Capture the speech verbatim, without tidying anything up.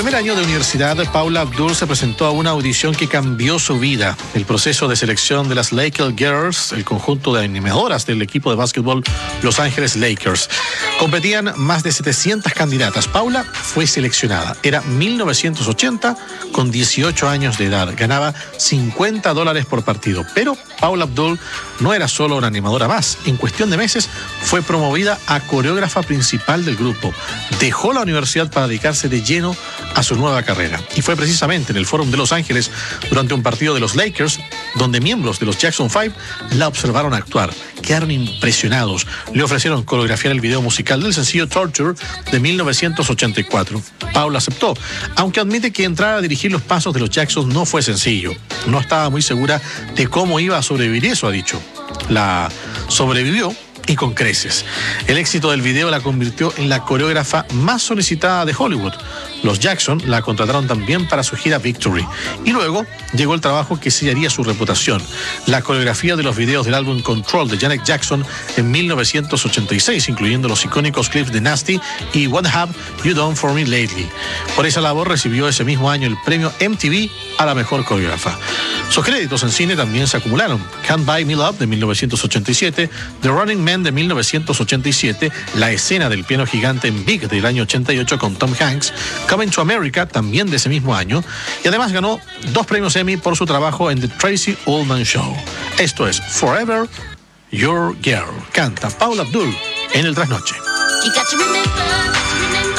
primer año de universidad, Paula Abdul se presentó a una audición que cambió su vida. El proceso de selección de las Lakers Girls, el conjunto de animadoras del equipo de básquetbol Los Ángeles Lakers. Competían más de setecientas candidatas. Paula fue seleccionada. Era mil novecientos ochenta, con dieciocho años de edad. Ganaba cincuenta dólares por partido. Pero Paula Abdul no era solo una animadora más. En cuestión de meses fue promovida a coreógrafa principal del grupo. Dejó la universidad para dedicarse de lleno a su nueva carrera. Y fue precisamente en el Fórum de Los Ángeles, durante un partido de los Lakers, donde miembros de los Jackson Five la observaron actuar. Quedaron impresionados. Le ofrecieron coreografiar el video musical del sencillo Torture de mil novecientos ochenta y cuatro. Paula aceptó, aunque admite que entrar a dirigir los pasos de los Jackson no fue sencillo. No estaba muy segura de cómo iba a sobrevivir eso, ha dicho. La sobrevivió, y con creces. El éxito del video la convirtió en la coreógrafa más solicitada de Hollywood. Los Jackson la contrataron también para su gira Victory. Y luego llegó el trabajo que sellaría su reputación: la coreografía de los videos del álbum Control de Janet Jackson en mil novecientos ochenta y seis, incluyendo los icónicos clips de Nasty y What Have You Done For Me Lately. Por esa labor recibió ese mismo año el premio M T V a la mejor coreógrafa. Sus créditos en cine también se acumularon: Can't Buy Me Love de mil novecientos ochenta y siete, The Running Man de mil novecientos ochenta y siete, la escena del piano gigante en Big del año ochenta y ocho con Tom Hanks, Coming to America también de ese mismo año, y además ganó dos premios Emmy por su trabajo en The Tracy Ullman Show. Esto es Forever Your Girl. Canta Paula Abdul en el Trasnoche. You got to remember, remember.